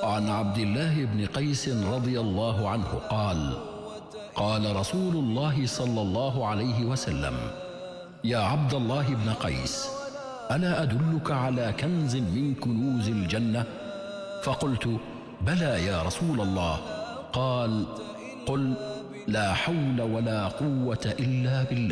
عن عبد الله بن قيس رضي الله عنه قال: قال رسول الله صلى الله عليه وسلم: يا عبد الله بن قيس، ألا أدلك على كنز من كنوز الجنة؟ فقلت: بلى يا رسول الله. قال: قل: لا حول ولا قوة إلا بالله.